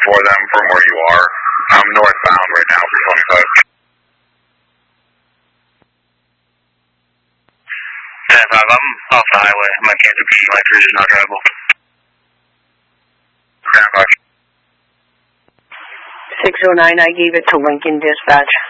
for them from where you are. I'm northbound right now for 25. Yeah, I'm off the highway. My Kansas City Life is not drivable. Stand by. 609, I gave it to Lincoln Dispatch.